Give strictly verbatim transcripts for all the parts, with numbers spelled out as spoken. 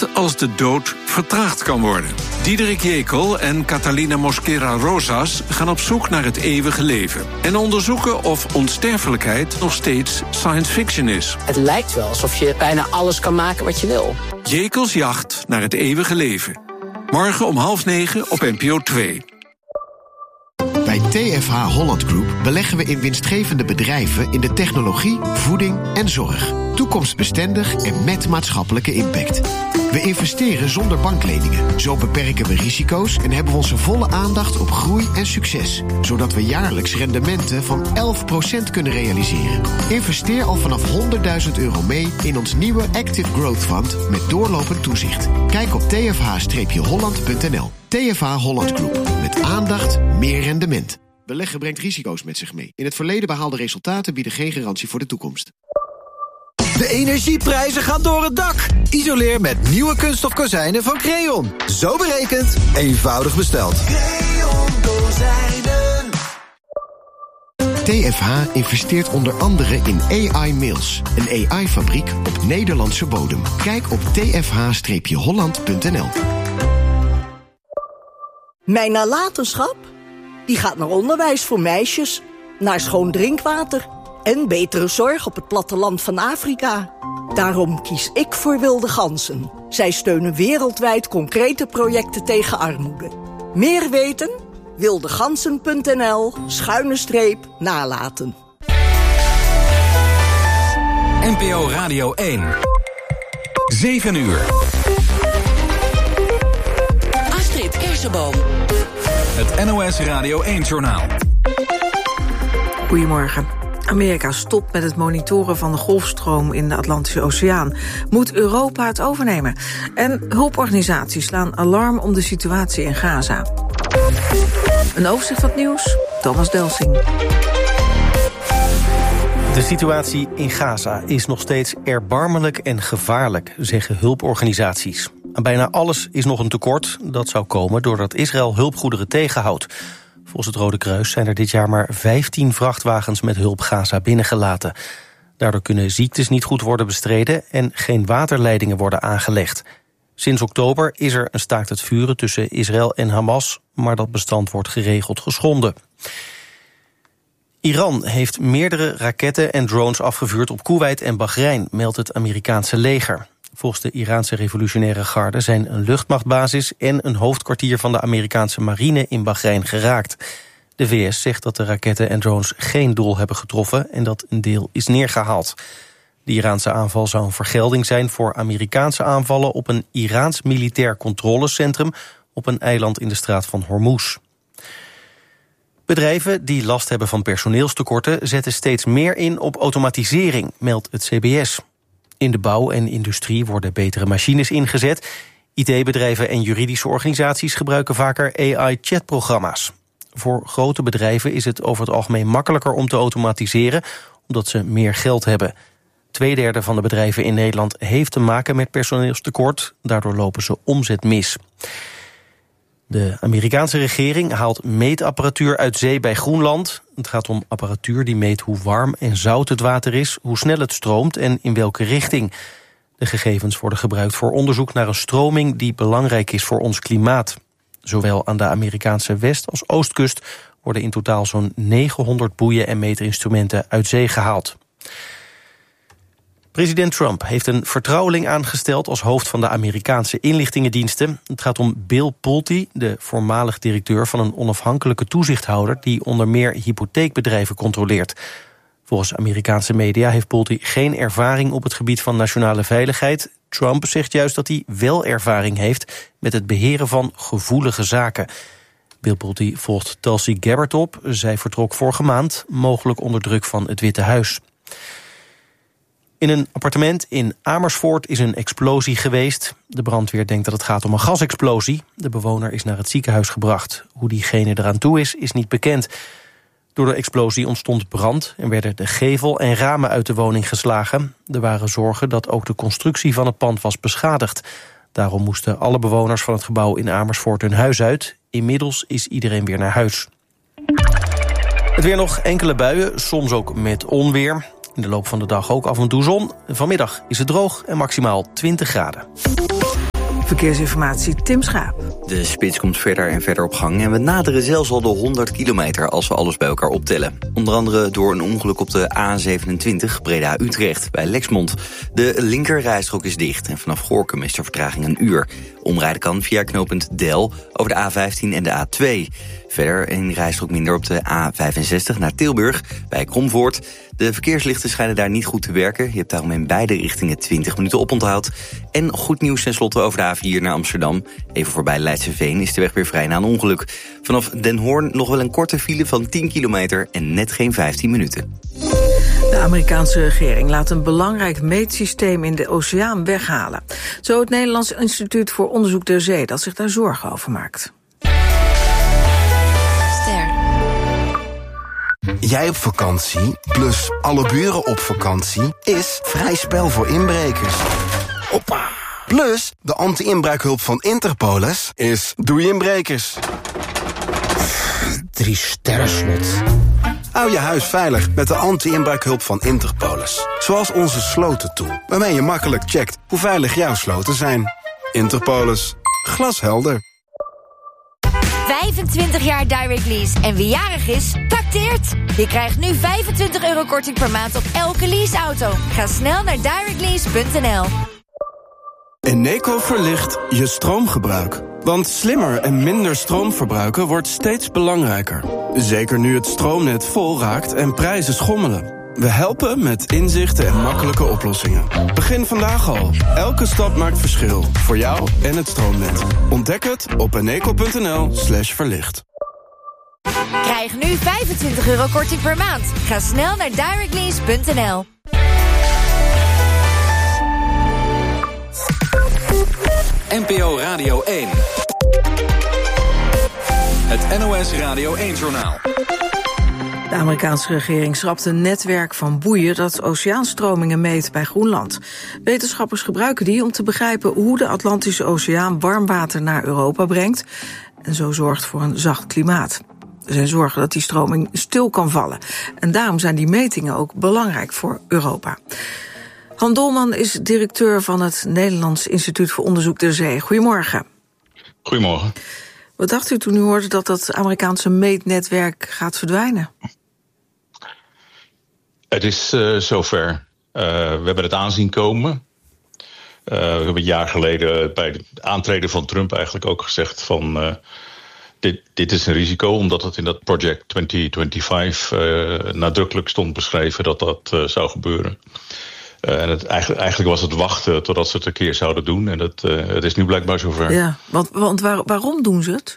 Wat als de dood vertraagd kan worden? Diederik Jekyll en Catalina Mosquera Rosas gaan op zoek naar het eeuwige leven en onderzoeken of onsterfelijkheid nog steeds science fiction is. Het lijkt wel alsof je bijna alles kan maken wat je wil. Jekylls jacht naar het eeuwige leven. Morgen om half negen op N P O twee. Bij T F H Holland Group beleggen we in winstgevende bedrijven in de technologie, voeding en zorg. Toekomstbestendig en met maatschappelijke impact. We investeren zonder bankleningen. Zo beperken we risico's en hebben we onze volle aandacht op groei en succes. Zodat we jaarlijks rendementen van elf procent kunnen realiseren. Investeer al vanaf honderdduizend euro mee in ons nieuwe Active Growth Fund met doorlopend toezicht. Kijk op t f h holland punt n l. T F H Holland Group. Met aandacht meer rendement. Beleggen brengt risico's met zich mee. In het verleden behaalde resultaten bieden geen garantie voor de toekomst. De energieprijzen gaan door het dak. Isoleer met nieuwe kunststof kozijnen van Creon. Zo berekend, eenvoudig besteld. Creon kozijnen. T F H investeert onder andere in A I Mills, een A I-fabriek op Nederlandse bodem. Kijk op t f h holland punt n l. Mijn nalatenschap? Die gaat naar onderwijs voor meisjes, naar schoon drinkwater en betere zorg op het platteland van Afrika. Daarom kies ik voor Wilde Ganzen. Zij steunen wereldwijd concrete projecten tegen armoede. Meer weten? wildegansen punt n l schuine streep nalaten. N P O Radio één. zeven uur. Astrid Kersenboom. Het N O S Radio één-journaal. Goedemorgen. Amerika stopt met het monitoren van de golfstroom in de Atlantische Oceaan. Moet Europa het overnemen? En hulporganisaties slaan alarm om de situatie in Gaza. Een overzicht van het nieuws, Thomas Delsing. De situatie in Gaza is nog steeds erbarmelijk en gevaarlijk, zeggen hulporganisaties. Aan bijna alles is nog een tekort. Dat zou komen doordat Israël hulpgoederen tegenhoudt. Volgens het Rode Kruis zijn er dit jaar maar vijftien vrachtwagens met hulp Gaza binnengelaten. Daardoor kunnen ziektes niet goed worden bestreden en geen waterleidingen worden aangelegd. Sinds oktober is er een staakt het vuren tussen Israël en Hamas, maar dat bestand wordt geregeld geschonden. Iran heeft meerdere raketten en drones afgevuurd op Koeweit en Bahrein, meldt het Amerikaanse leger. Volgens de Iraanse revolutionaire garde zijn een luchtmachtbasis en een hoofdkwartier van de Amerikaanse marine in Bahrein geraakt. De V S zegt dat de raketten en drones geen doel hebben getroffen en dat een deel is neergehaald. De Iraanse aanval zou een vergelding zijn voor Amerikaanse aanvallen op een Iraans militair controlecentrum op een eiland in de straat van Hormuz. Bedrijven die last hebben van personeelstekorten zetten steeds meer in op automatisering, meldt het C B S. In de bouw en industrie worden betere machines ingezet. I T-bedrijven en juridische organisaties gebruiken vaker A I-chatprogramma's. Voor grote bedrijven is het over het algemeen makkelijker om te automatiseren, omdat ze meer geld hebben. Tweederde van de bedrijven in Nederland heeft te maken met personeelstekort. Daardoor lopen ze omzet mis. De Amerikaanse regering haalt meetapparatuur uit zee bij Groenland. Het gaat om apparatuur die meet hoe warm en zout het water is, hoe snel het stroomt en in welke richting. De gegevens worden gebruikt voor onderzoek naar een stroming die belangrijk is voor ons klimaat. Zowel aan de Amerikaanse west- als oostkust worden in totaal zo'n negenhonderd boeien en meeterinstrumenten uit zee gehaald. President Trump heeft een vertrouweling aangesteld als hoofd van de Amerikaanse inlichtingendiensten. Het gaat om Bill Pulte, de voormalig directeur van een onafhankelijke toezichthouder die onder meer hypotheekbedrijven controleert. Volgens Amerikaanse media heeft Pulte geen ervaring op het gebied van nationale veiligheid. Trump zegt juist dat hij wel ervaring heeft met het beheren van gevoelige zaken. Bill Pulte volgt Tulsi Gabbard op. Zij vertrok vorige maand, mogelijk onder druk van het Witte Huis. In een appartement in Amersfoort is een explosie geweest. De brandweer denkt dat het gaat om een gasexplosie. De bewoner is naar het ziekenhuis gebracht. Hoe diegene eraan toe is, is niet bekend. Door de explosie ontstond brand en werden de gevel en ramen uit de woning geslagen. Er waren zorgen dat ook de constructie van het pand was beschadigd. Daarom moesten alle bewoners van het gebouw in Amersfoort hun huis uit. Inmiddels is iedereen weer naar huis. Het weer nog enkele buien, soms ook met onweer. In de loop van de dag ook af en toe zon. Vanmiddag is het droog en maximaal twintig graden. Verkeersinformatie, Tim Schaap. De spits komt verder en verder op gang en we naderen zelfs al de honderd kilometer als we alles bij elkaar optellen. Onder andere door een ongeluk op de A zevenentwintig Breda-Utrecht bij Lexmond. De linkerrijstrook is dicht en vanaf Gorinchem is de vertraging een uur. Omrijden kan via knooppunt Del over de A vijftien en de A twee. Verder een rijstrook minder op de A vijfenzestig naar Tilburg bij Kromvoort. De verkeerslichten schijnen daar niet goed te werken. Je hebt daarom in beide richtingen twintig minuten oponthoud. En goed nieuws tenslotte over de A vier naar Amsterdam. Even voorbij Leidseveen is de weg weer vrij na een ongeluk. Vanaf Den Hoorn nog wel een korte file van tien kilometer en net geen vijftien minuten. De Amerikaanse regering laat een belangrijk meetsysteem in de oceaan weghalen. Zo het Nederlands Instituut voor Onderzoek der Zee dat zich daar zorgen over maakt. Jij op vakantie, plus alle buren op vakantie, is vrij spel voor inbrekers. Hoppa! Plus, de anti-inbraakhulp van Interpolis is doei inbrekers. Drie sterrenslot. Hou je huis veilig met de anti-inbraakhulp van Interpolis. Zoals onze slotentool, waarmee je makkelijk checkt hoe veilig jouw sloten zijn. Interpolis. Glashelder. vijfentwintig jaar Direct Lease en wie jarig is, tacteert. Je krijgt nu vijfentwintig euro korting per maand op elke leaseauto. Ga snel naar direct lease punt n l. Eneco verlicht je stroomgebruik. Want slimmer en minder stroom verbruiken wordt steeds belangrijker. Zeker nu het stroomnet vol raakt en prijzen schommelen. We helpen met inzichten en makkelijke oplossingen. Begin vandaag al. Elke stap maakt verschil. Voor jou en het stroomnet. Ontdek het op eneco punt n l slash verlicht. Krijg nu vijfentwintig euro korting per maand. Ga snel naar direct lease punt n l. N P O Radio één. Het N O S Radio één-journaal. De Amerikaanse regering schrapt een netwerk van boeien dat oceaanstromingen meet bij Groenland. Wetenschappers gebruiken die om te begrijpen hoe de Atlantische Oceaan warm water naar Europa brengt en zo zorgt voor een zacht klimaat. Zij zorgen dat die stroming stil kan vallen. En daarom zijn die metingen ook belangrijk voor Europa. Han Dolman is directeur van het Nederlands Instituut voor Onderzoek der Zee. Goedemorgen. Goedemorgen. Wat dacht u toen u hoorde dat dat Amerikaanse meetnetwerk gaat verdwijnen? Het is uh, zover. Uh, we hebben het aanzien komen. Uh, we hebben een jaar geleden bij het aantreden van Trump eigenlijk ook gezegd van Uh, dit, dit is een risico, omdat het in dat Project twintig vijfentwintig uh, nadrukkelijk stond beschreven dat dat uh, zou gebeuren. Uh, en het, eigenlijk, eigenlijk was het wachten totdat ze het een keer zouden doen. En het, uh, het is nu blijkbaar zover. Ja, want, want waar, waarom doen ze het?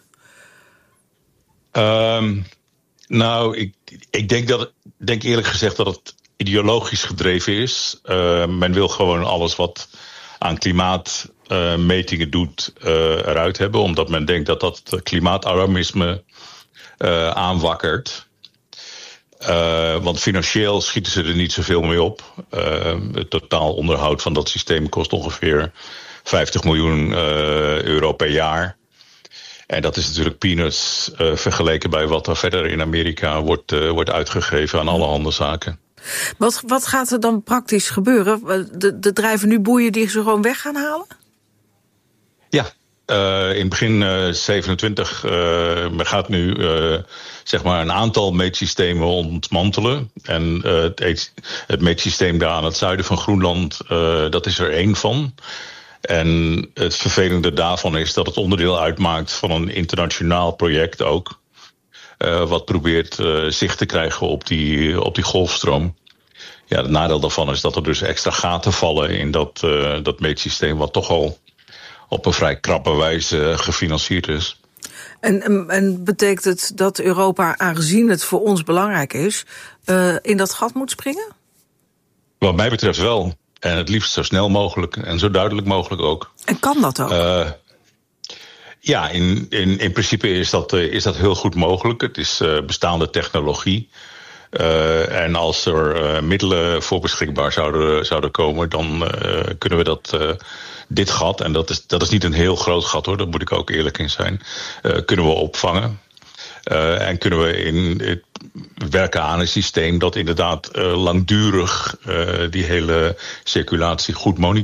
Um, nou, ik, ik denk, dat, denk eerlijk gezegd dat het ideologisch gedreven is. Uh, men wil gewoon alles wat aan klimaatmetingen uh, doet uh, eruit hebben. Omdat men denkt dat dat klimaatalarmisme uh, aanwakkert. Uh, want financieel schieten ze er niet zoveel mee op. Uh, het totaal onderhoud van dat systeem kost ongeveer vijftig miljoen uh, euro per jaar. En dat is natuurlijk peanuts uh, vergeleken bij wat er verder in Amerika wordt, uh, wordt uitgegeven aan allerhande zaken. Wat, wat gaat er dan praktisch gebeuren? De, de drijven nu boeien die ze gewoon weg gaan halen? Ja. Uh, in het begin uh, zevenentwintig uh, men gaat nu uh, zeg maar een aantal meetsystemen ontmantelen. En uh, het, het meetsysteem daar aan het zuiden van Groenland, uh, dat is er één van. En het vervelende daarvan is dat het onderdeel uitmaakt van een internationaal project ook. Uh, wat probeert uh, zicht te krijgen op die, op die golfstroom. Ja, het nadeel daarvan is dat er dus extra gaten vallen in dat, uh, dat meetsysteem, wat toch al op een vrij krappe wijze gefinancierd is. En, en, en betekent het dat Europa, aangezien het voor ons belangrijk is, uh, in dat gat moet springen? Wat mij betreft wel. En het liefst zo snel mogelijk en zo duidelijk mogelijk ook. En kan dat ook? Uh, ja, in, in, in principe is dat, uh, is dat heel goed mogelijk. Het is uh, bestaande technologie. Uh, en als er uh, middelen voor beschikbaar zouden, zouden komen, dan uh, kunnen we dat, uh, dit gat, en dat is, dat is niet een heel groot gat hoor, daar moet ik ook eerlijk in zijn, uh, kunnen we opvangen. Uh, en kunnen we in het werken aan een systeem dat inderdaad uh, langdurig uh, die hele circulatie goed monitort.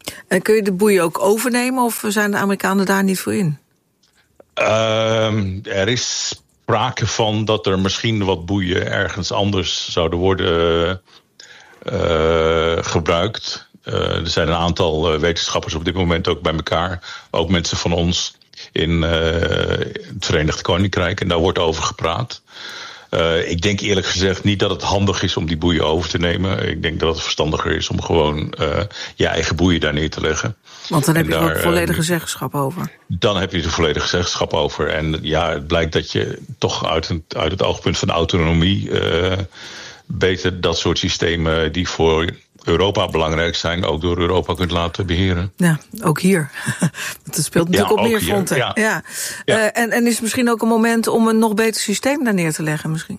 En kun je de boeien ook overnemen of zijn de Amerikanen daar niet voor in? Uh, er is sprake van dat er misschien wat boeien ergens anders zouden worden uh, gebruikt. Uh, er zijn een aantal uh, wetenschappers op dit moment ook bij elkaar. Ook mensen van ons in uh, het Verenigd Koninkrijk. En daar wordt over gepraat. Uh, ik denk eerlijk gezegd niet dat het handig is om die boeien over te nemen. Ik denk dat het verstandiger is om gewoon uh, je eigen boeien daar neer te leggen. Want dan heb je daar, er ook volledige uh, zeggenschap over. Dan heb je er volledige zeggenschap over. En ja, het blijkt dat je toch uit het, uit het oogpunt van autonomie Uh, beter dat soort systemen die voor Europa belangrijk zijn ook door Europa kunt laten beheren. Ja, ook hier. Want het speelt natuurlijk ja, op meer hier, fronten. Ja. Ja. Ja. Uh, en, en is het misschien ook een moment om een nog beter systeem daar neer te leggen misschien?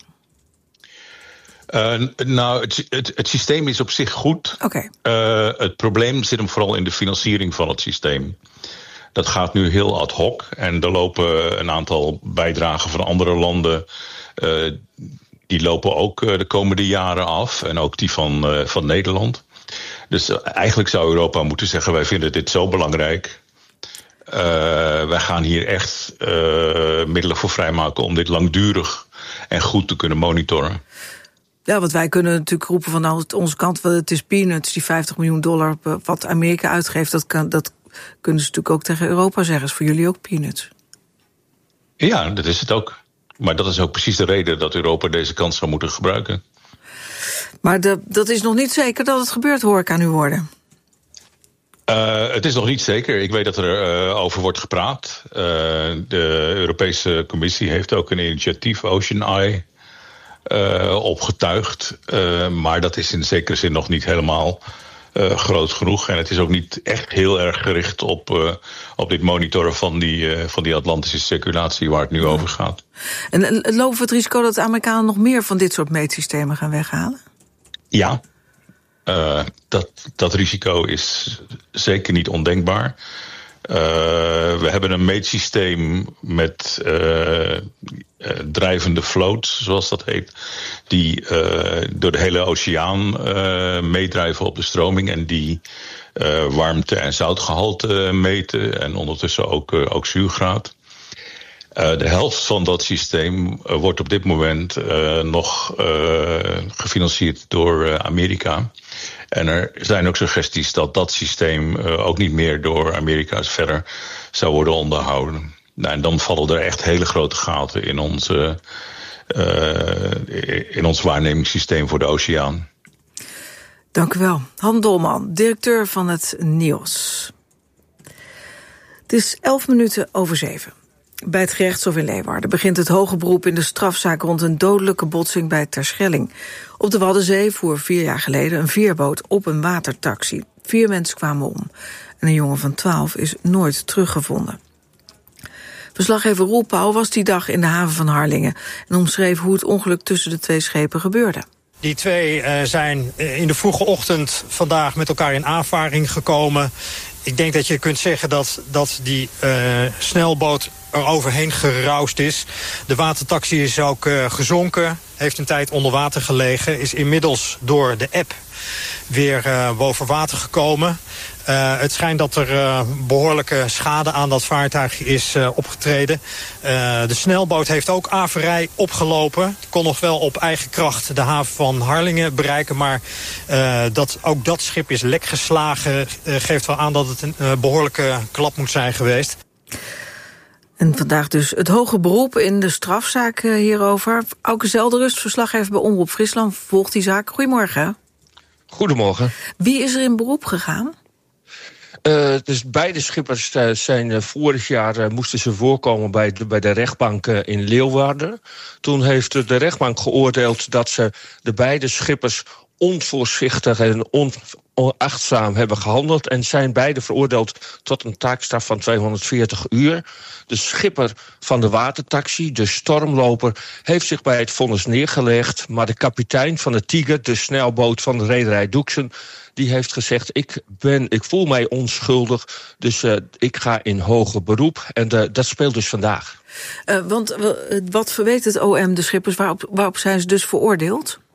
Uh, nou, het, het, het systeem is op zich goed. Okay. Uh, het probleem zit hem vooral in de financiering van het systeem. Dat gaat nu heel ad hoc. En er lopen een aantal bijdragen van andere landen Uh, die lopen ook de komende jaren af. En ook die van, uh, van Nederland. Dus uh, eigenlijk zou Europa moeten zeggen, wij vinden dit zo belangrijk. Uh, wij gaan hier echt uh, middelen voor vrijmaken om dit langdurig en goed te kunnen monitoren. Ja, want wij kunnen natuurlijk roepen van onze kant, het is peanuts, die vijftig miljoen dollar wat Amerika uitgeeft. Dat, kan, dat kunnen ze natuurlijk ook tegen Europa zeggen. Is voor jullie ook peanuts? Ja, dat is het ook. Maar dat is ook precies de reden dat Europa deze kans zou moeten gebruiken. Maar de, dat is nog niet zeker dat het gebeurt, hoor ik aan u worden. Uh, het is nog niet zeker. Ik weet dat er uh, over wordt gepraat. Uh, de Europese Commissie heeft ook een initiatief, Ocean Eye, uh, opgetuigd. Uh, maar dat is in zekere zin nog niet helemaal Uh, groot genoeg. En het is ook niet echt heel erg gericht op, uh, op dit monitoren van die, uh, van die Atlantische circulatie waar het nu over gaat. En uh, lopen we het risico dat de Amerikanen nog meer van dit soort meetsystemen gaan weghalen? Ja, uh, dat, dat risico is zeker niet ondenkbaar. Uh, we hebben een meetsysteem met uh, uh, drijvende floats, zoals dat heet, die uh, door de hele oceaan uh, meedrijven op de stroming en die uh, warmte- en zoutgehalte meten en ondertussen ook, uh, ook zuurgraad. Uh, de helft van dat systeem uh, wordt op dit moment uh, nog uh, gefinancierd door uh, Amerika. En er zijn ook suggesties dat dat systeem uh, ook niet meer door Amerika verder zou worden onderhouden. Nou, en dan vallen er echt hele grote gaten in, onze, uh, in ons waarnemingssysteem voor de oceaan. Dank u wel. Han Dolman, directeur van het N I O S. Het is elf minuten over zeven. Bij het gerechtshof in Leeuwarden begint het hoge beroep in de strafzaak rond een dodelijke botsing bij Terschelling. Op de Waddenzee voer vier jaar geleden een veerboot op een watertaxi. Vier mensen kwamen om. En een jongen van twaalf is nooit teruggevonden. Verslaggever Roel Pauw was die dag in de haven van Harlingen en omschreef hoe het ongeluk tussen de twee schepen gebeurde. Die twee uh, zijn in de vroege ochtend vandaag met elkaar in aanvaring gekomen. Ik denk dat je kunt zeggen dat, dat die uh, snelboot er overheen gerausd is. De watertaxi is ook uh, gezonken, heeft een tijd onder water gelegen, is inmiddels door de eb weer uh, boven water gekomen. Uh, het schijnt dat er uh, behoorlijke schade aan dat vaartuig is uh, opgetreden. Uh, de snelboot heeft ook averij opgelopen. Kon nog wel op eigen kracht de haven van Harlingen bereiken. Maar uh, dat, ook dat schip is lek geslagen. Uh, geeft wel aan dat het een uh, behoorlijke klap moet zijn geweest. En vandaag dus het hoge beroep in de strafzaak uh, hierover. Auke Zelderust, verslaggever bij Omroep Friesland, volgt die zaak. Goedemorgen. Goedemorgen. Wie is er in beroep gegaan? Uh, dus beide schippers uh, zijn uh, vorig jaar uh, moesten ze voorkomen bij de, bij de rechtbank uh, in Leeuwarden. Toen heeft uh, de rechtbank geoordeeld dat ze de beide schippers onvoorzichtig en onachtzaam hebben gehandeld en zijn beide veroordeeld tot een taakstraf van tweehonderdveertig uur. De schipper van de watertaxi, de stormloper, heeft zich bij het vonnis neergelegd, maar de kapitein van de Tiger, de snelboot van de rederij Doeksen, die heeft gezegd, ik, ben, ik voel mij onschuldig, dus uh, ik ga in hoger beroep. En uh, dat speelt dus vandaag. Uh, want uh, wat verweet het O M de schippers, waarop, waarop zijn ze dus veroordeeld?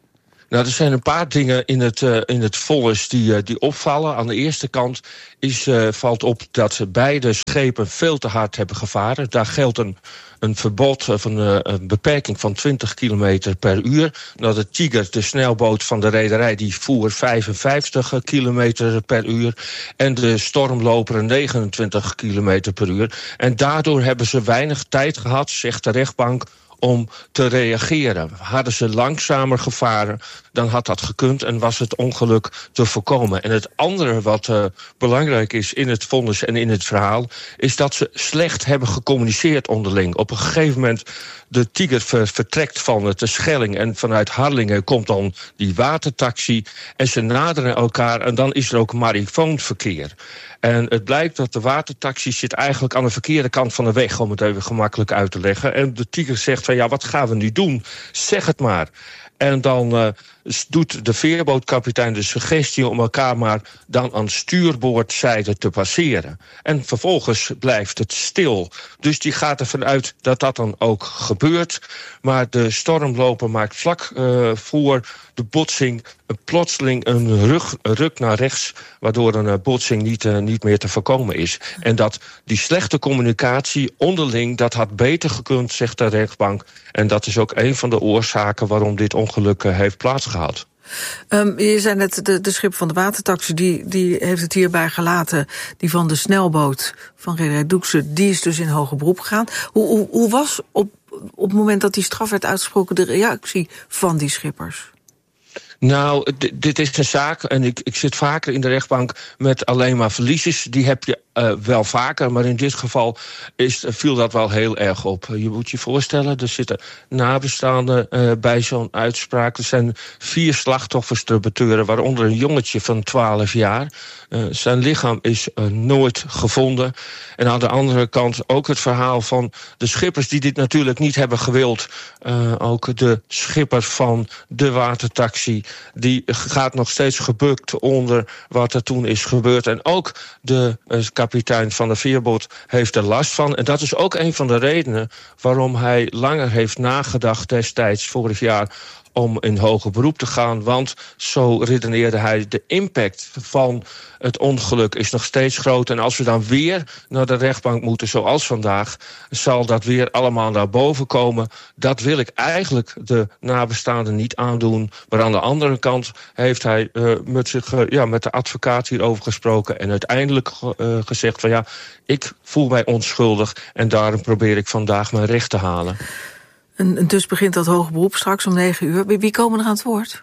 Nou, er zijn een paar dingen in het, uh, in het vonnis die, uh, die opvallen. Aan de eerste kant is, uh, valt op dat beide schepen veel te hard hebben gevaren. Daar geldt een, een verbod of een, uh, een beperking van twintig kilometer per uur. Nou, de Tiger, de snelboot van de rederij, die voer vijfenvijftig kilometer per uur. En de Stormloper negenentwintig kilometer per uur. En daardoor hebben ze weinig tijd gehad, zegt de rechtbank, om te reageren. Hadden ze langzamer gevaren, dan had dat gekund en was het ongeluk te voorkomen. En het andere wat uh, belangrijk is in het vonnis en in het verhaal, is dat ze slecht hebben gecommuniceerd onderling. Op een gegeven moment, de Tiger ver, vertrekt van de Schelling en vanuit Harlingen komt dan die watertaxi en ze naderen elkaar en dan is er ook marifoonverkeer. En het blijkt dat de watertaxi zit eigenlijk aan de verkeerde kant van de weg, om het even gemakkelijk uit te leggen. En de Tiger zegt van ja, wat gaan we nu doen? Zeg het maar. En dan uh, doet de veerbootkapitein de suggestie om elkaar maar dan aan stuurboordzijde te passeren. En vervolgens blijft het stil. Dus die gaat ervan uit dat dat dan ook gebeurt. Maar de Stormloper maakt vlak uh, voor de botsing een plotseling een rug, een ruk naar rechts, waardoor een uh, botsing niet, uh, niet meer te voorkomen is. En dat die slechte communicatie onderling, dat had beter gekund, zegt de rechtbank. En dat is ook een van de oorzaken waarom dit ongeluk uh, heeft plaatsgehad. Um, je zei net, de, de schip van de watertaxi, die, die heeft het hierbij gelaten. Die van de snelboot van rederij Doekse, die is dus in hoger beroep gegaan. Hoe, hoe, hoe was op, op het moment dat die straf werd uitgesproken de reactie van die schippers? Nou, d- dit is een zaak, en ik, ik zit vaker in de rechtbank met alleen maar verliezers. Die heb je uh, wel vaker, maar in dit geval is, viel dat wel heel erg op. Je moet je voorstellen, er zitten nabestaanden uh, bij zo'n uitspraak. Er zijn vier slachtoffers te betreuren, waaronder een jongetje van twaalf jaar. Uh, zijn lichaam is uh, nooit gevonden. En aan de andere kant ook het verhaal van de schippers die dit natuurlijk niet hebben gewild. Uh, ook de schipper van de watertaxi, die gaat nog steeds gebukt onder wat er toen is gebeurd. En ook de uh, kapitein van de veerboot heeft er last van. En dat is ook een van de redenen waarom hij langer heeft nagedacht destijds vorig jaar om in hoger beroep te gaan. Want, zo redeneerde hij, de impact van het ongeluk is nog steeds groot. En als we dan weer naar de rechtbank moeten, zoals vandaag, zal dat weer allemaal naar boven komen. Dat wil ik eigenlijk de nabestaanden niet aandoen. Maar aan de andere kant heeft hij uh, met, zich, uh, ja, met de advocaat hierover gesproken en uiteindelijk uh, gezegd van ja, ik voel mij onschuldig en daarom probeer ik vandaag mijn recht te halen. En dus begint dat hoger beroep straks om negen uur. Wie komen er aan het woord?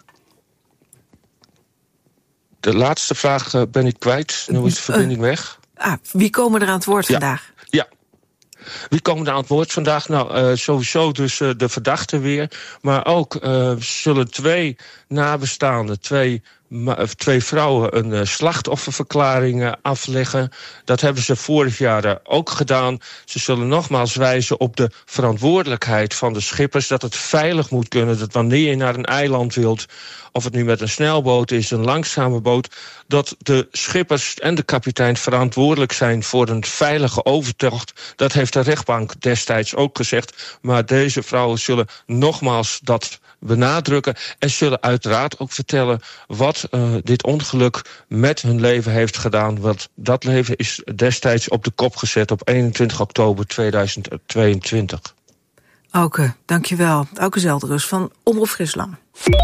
De laatste vraag uh, ben ik kwijt. Nu is de verbinding uh, weg. Ah, wie komen er aan het woord ja. vandaag? Ja. Wie komen er aan het woord vandaag? Nou, uh, sowieso dus uh, de verdachte weer. Maar ook uh, zullen twee nabestaanden, twee, ma- twee vrouwen een uh, slachtofferverklaring uh, afleggen. Dat hebben ze vorig jaar uh, ook gedaan. Ze zullen nogmaals wijzen op de verantwoordelijkheid van de schippers. Dat het veilig moet kunnen, dat wanneer je naar een eiland wilt, of het nu met een snelboot is, een langzame boot, dat de schippers en de kapitein verantwoordelijk zijn voor een veilige overtocht. Dat heeft de rechtbank destijds ook gezegd. Maar deze vrouwen zullen nogmaals dat benadrukken en zullen uiteraard ook vertellen wat uh, dit ongeluk met hun leven heeft gedaan. Want dat leven is destijds op de kop gezet op eenentwintig oktober tweeduizend tweeëntwintig. Auke, dankjewel. Auke Zelderus van Omroep Friesland.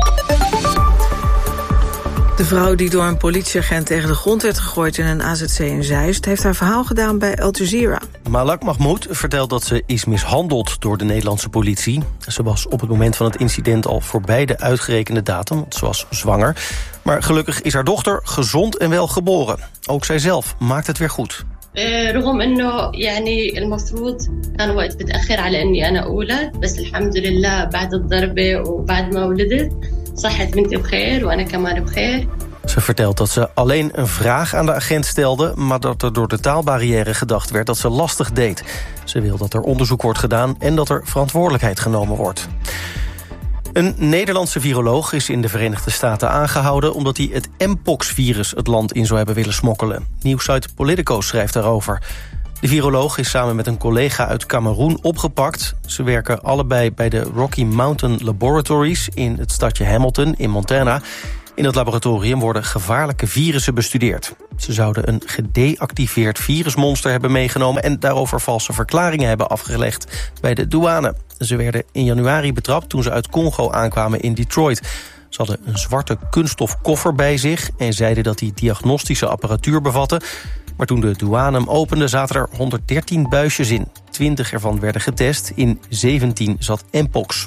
De vrouw die door een politieagent tegen de grond werd gegooid in een A Z C in Zeist heeft haar verhaal gedaan bij Al Jazeera. Malak Mahmoud vertelt dat ze is mishandeld door de Nederlandse politie. Ze was op het moment van het incident al voorbij de uitgerekende datum, want ze was zwanger. Maar gelukkig is haar dochter gezond en wel geboren. Ook zijzelf maakt het weer goed. رغم انه يعني المفروض كان وقت متاخر على اني انا اولد بس الحمد لله بعد الضربه وبعد ما ولدت صحت بنتي بخير وانا كمان بخير. Ze vertelt dat ze alleen een vraag aan de agent stelde, maar dat er door de taalbarrière gedacht werd dat ze lastig deed. Ze wil dat er onderzoek wordt gedaan en dat er verantwoordelijkheid genomen wordt. Een Nederlandse viroloog is in de Verenigde Staten aangehouden omdat hij het Mpox-virus het land in zou hebben willen smokkelen. Nieuwssite Politico schrijft daarover. De viroloog is samen met een collega uit Kameroen opgepakt. Ze werken allebei bij de Rocky Mountain Laboratories in het stadje Hamilton in Montana. In het laboratorium worden gevaarlijke virussen bestudeerd. Ze zouden een gedeactiveerd virusmonster hebben meegenomen en daarover valse verklaringen hebben afgelegd bij de douane. Ze werden in januari betrapt toen ze uit Congo aankwamen in Detroit. Ze hadden een zwarte kunststof koffer bij zich en zeiden dat die diagnostische apparatuur bevatte. Maar toen de douane hem opende zaten er honderddertien buisjes in. twintig ervan werden getest, in zeventien zat mpox.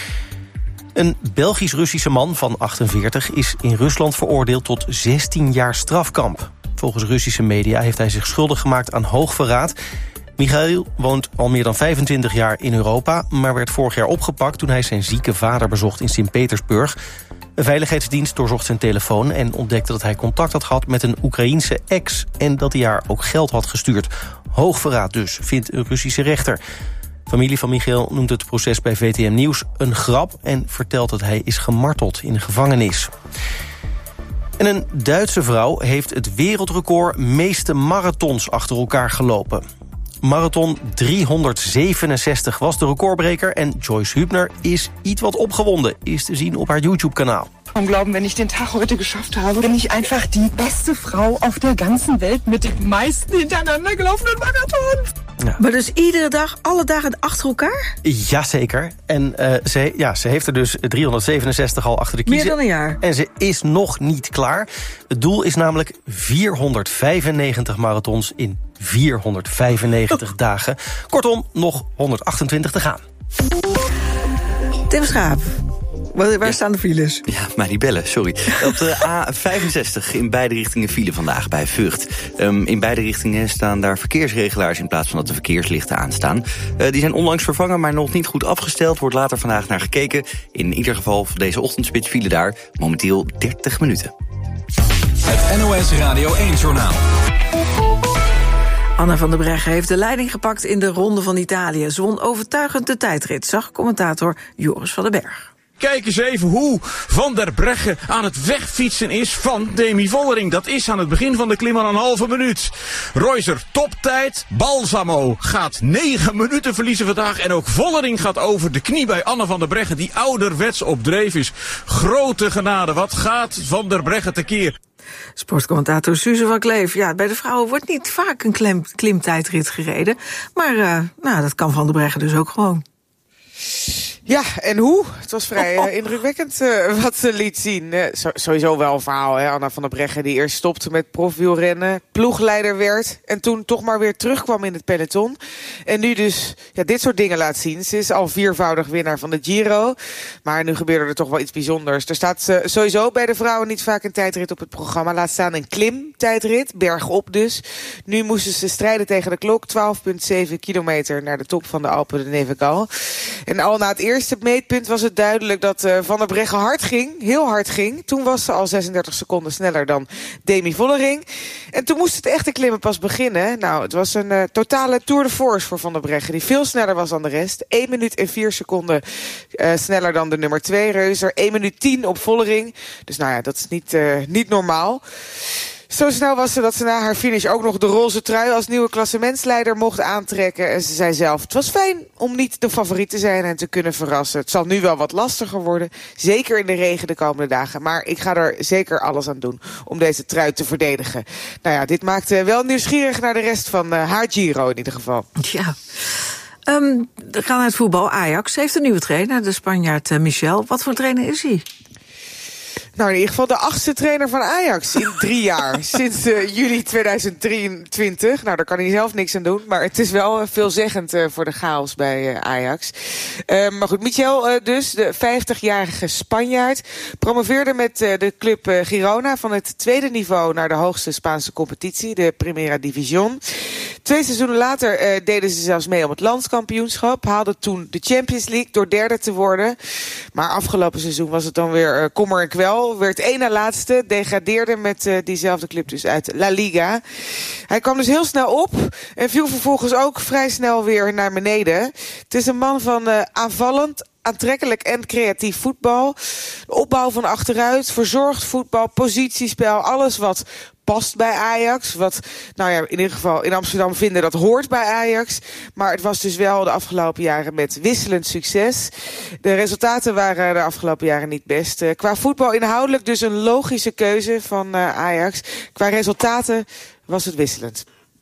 Een Belgisch-Russische man van achtenveertig is in Rusland veroordeeld tot zestien jaar strafkamp. Volgens Russische media heeft hij zich schuldig gemaakt aan hoogverraad. Michail woont al meer dan vijfentwintig jaar in Europa, maar werd vorig jaar opgepakt toen hij zijn zieke vader bezocht in Sint-Petersburg. Een veiligheidsdienst doorzocht zijn telefoon en ontdekte dat hij contact had gehad met een Oekraïense ex en dat hij haar ook geld had gestuurd. Hoogverraad dus, vindt een Russische rechter. Familie van Michail noemt het proces bij V T M Nieuws een grap en vertelt dat hij is gemarteld in de gevangenis. En een Duitse vrouw heeft het wereldrecord meeste marathons achter elkaar gelopen. Marathon driehonderdzevenenzestig was de recordbreker en Joyce Hübner is iets wat opgewonden, is te zien op haar YouTube-kanaal. Kaum glauben, wenn ich den Tag heute geschafft habe, bin ich einfach die beste Frau auf der ganzen Welt mit den meisten hintereinander gelaufenen Marathons. Ja. Maar dus iedere dag, alle dagen achter elkaar? Jazeker. En uh, ze, ja, ze heeft er dus driehonderdzevenenzestig al achter de kiezen. Meer dan een jaar. En ze is nog niet klaar. Het doel is namelijk vierhonderdvijfennegentig marathons in vierhonderdvijfennegentig oh. dagen. Kortom, nog honderdachtentwintig te gaan. Tim Schaap. Waar, waar ja. staan de files? Ja, maar die bellen, sorry. Op de A vijfenzestig in beide richtingen file vandaag bij Vught. Um, in beide richtingen staan daar verkeersregelaars in plaats van dat de verkeerslichten aanstaan. Uh, die zijn onlangs vervangen, maar nog niet goed afgesteld. Wordt later vandaag naar gekeken. In ieder geval voor deze ochtendspits file daar momenteel dertig minuten. Het N O S Radio één-journaal. Anna van der Breggen heeft de leiding gepakt in de Ronde van Italië. Ze won overtuigend de tijdrit, zag commentator Joris van den Berg. Kijk eens even hoe Van der Breggen aan het wegfietsen is van Demi Vollering. Dat is aan het begin van de klim aan een halve minuut. Reuser toptijd. Balsamo gaat negen minuten verliezen vandaag. En ook Vollering gaat over de knie bij Anne van der Breggen, die ouderwets op dreef is. Grote genade. Wat gaat Van der Breggen tekeer? Sportcommentator Suze van Kleef. Ja, bij de vrouwen wordt niet vaak een klim, klimtijdrit gereden. Maar uh, nou, dat kan Van der Breggen dus ook gewoon. Ja, en hoe? Het was vrij uh, indrukwekkend uh, wat ze liet zien. Uh, so, sowieso wel een verhaal, hè? Anna van der Breggen die eerst stopte met profwielrennen, ploegleider werd en toen toch maar weer terugkwam in het peloton. En nu dus ja, dit soort dingen laat zien. Ze is al viervoudig winnaar van de Giro. Maar nu gebeurde er toch wel iets bijzonders. Er staat uh, sowieso bij de vrouwen niet vaak een tijdrit op het programma. Laat staan een klimtijdrit, bergop dus. Nu moesten ze strijden tegen de klok. twaalf komma zeven kilometer naar de top van de Alpe de Nevegal. En al na het eerste eerste meetpunt was het duidelijk dat uh, Van der Breggen hard ging. Heel hard ging. Toen was ze al zesendertig seconden sneller dan Demi Vollering. En toen moest het echte klimmen pas beginnen. Nou, het was een uh, totale tour de force voor Van der Breggen, die veel sneller was dan de rest. één minuut en vier seconden uh, sneller dan de nummer twee Reuser. één minuut tien op Vollering. Dus nou ja, dat is niet, uh, niet normaal. Zo snel was ze dat ze na haar finish ook nog de roze trui als nieuwe klassementsleider mocht aantrekken. En ze zei zelf, het was fijn om niet de favoriet te zijn en te kunnen verrassen. Het zal nu wel wat lastiger worden, zeker in de regen de komende dagen. Maar ik ga er zeker alles aan doen om deze trui te verdedigen. Nou ja, dit maakt wel nieuwsgierig naar de rest van uh, haar Giro in ieder geval. Ja. Um, we gaan naar het voetbal. Ajax heeft een nieuwe trainer, de Spanjaard uh, Michel. Wat voor trainer is hij? Nou, in ieder geval de achtste trainer van Ajax in drie jaar. Sinds uh, juli tweeduizend drieëntwintig. Nou, daar kan hij zelf niks aan doen. Maar het is wel uh, veelzeggend uh, voor de chaos bij uh, Ajax. Uh, maar goed, Michel uh, dus, de vijftigjarige Spanjaard, promoveerde met uh, de club uh, Girona van het tweede niveau naar de hoogste Spaanse competitie, de Primera División. Twee seizoenen later uh, deden ze zelfs mee om het landskampioenschap. Haalden toen de Champions League door derde te worden. Maar afgelopen seizoen was het dan weer uh, kommer en kwel. Werd één na laatste, degradeerde met uh, diezelfde club dus uit La Liga. Hij kwam dus heel snel op en viel vervolgens ook vrij snel weer naar beneden. Het is een man van uh, aanvallend, aantrekkelijk en creatief voetbal. De opbouw van achteruit, verzorgd voetbal, positiespel, alles wat past bij Ajax. Wat, nou ja, in ieder geval in Amsterdam vinden dat hoort bij Ajax. Maar het was dus wel de afgelopen jaren met wisselend succes. De resultaten waren de afgelopen jaren niet best. Uh, qua voetbal inhoudelijk dus een logische keuze van uh, Ajax. Qua resultaten was het wisselend.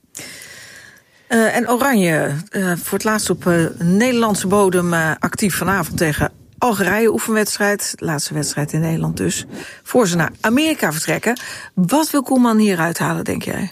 Uh, en Oranje, uh, voor het laatst op uh, Nederlandse bodem uh, actief vanavond tegen Algerije, oefenwedstrijd. Laatste wedstrijd in Nederland dus. Voor ze naar Amerika vertrekken. Wat wil Koeman hieruit halen, denk jij?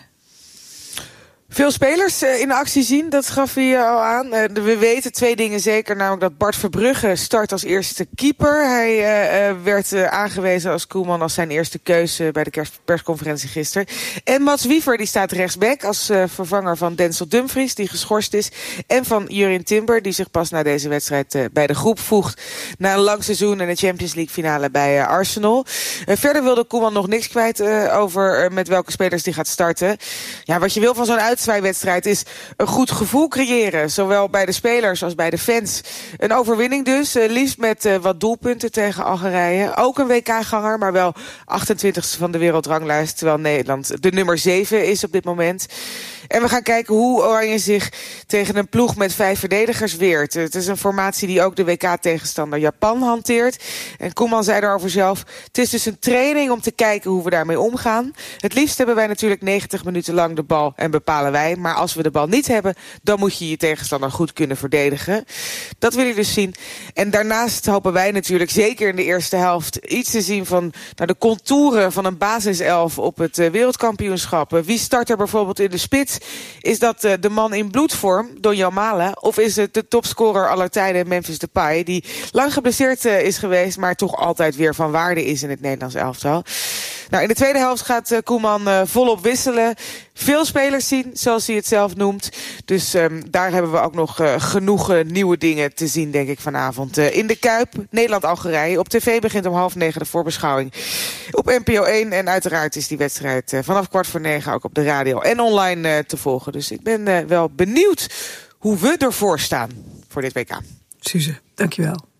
Veel spelers uh, in actie zien, dat gaf hij uh, al aan. Uh, we weten twee dingen zeker, namelijk dat Bart Verbrugge start als eerste keeper. Hij uh, uh, werd uh, aangewezen als Koeman als zijn eerste keuze bij de kers- persconferentie gisteren. En Mats Wiever die staat rechtsback als uh, vervanger van Denzel Dumfries, die geschorst is. En van Jurien Timber, die zich pas na deze wedstrijd uh, bij de groep voegt. Na een lang seizoen en de Champions League finale bij uh, Arsenal. Uh, verder wilde Koeman nog niks kwijt uh, over uh, met welke spelers die gaat starten. Ja, wat je wil van zo'n uit wedstrijd is een goed gevoel creëren. Zowel bij de spelers als bij de fans. Een overwinning dus. Uh, liefst met uh, wat doelpunten tegen Algerije. Ook een W K-ganger, maar wel achtentwintigste van de wereldranglijst. Terwijl Nederland de nummer zeven is op dit moment. En we gaan kijken hoe Oranje zich tegen een ploeg met vijf verdedigers weert. Het is een formatie die ook de W K-tegenstander Japan hanteert. En Koeman zei daarover zelf: het is dus een training om te kijken hoe we daarmee omgaan. Het liefst hebben wij natuurlijk negentig minuten lang de bal en bepalen wij. Maar als we de bal niet hebben, dan moet je je tegenstander goed kunnen verdedigen. Dat wil ik dus zien. En daarnaast hopen wij natuurlijk zeker in de eerste helft iets te zien van nou, de contouren van een basiself op het uh, wereldkampioenschap. Uh, wie start er bijvoorbeeld in de spits? Is dat uh, de man in bloedvorm, Donjan Malen? Of is het de topscorer aller tijden, Memphis Depay, die lang geblesseerd uh, is geweest, maar toch altijd weer van waarde is in het Nederlands elftal? Nou, in de tweede helft gaat uh, Koeman uh, volop wisselen. Veel spelers zien, zoals hij het zelf noemt. Dus um, daar hebben we ook nog uh, genoeg uh, nieuwe dingen te zien, denk ik, vanavond. Uh, in de Kuip, Nederland-Algerije. Op tv begint om half negen de voorbeschouwing op N P O één. En uiteraard is die wedstrijd uh, vanaf kwart voor negen ook op de radio en online uh, te volgen. Dus ik ben uh, wel benieuwd hoe we ervoor staan voor dit W K. Suze, dankjewel.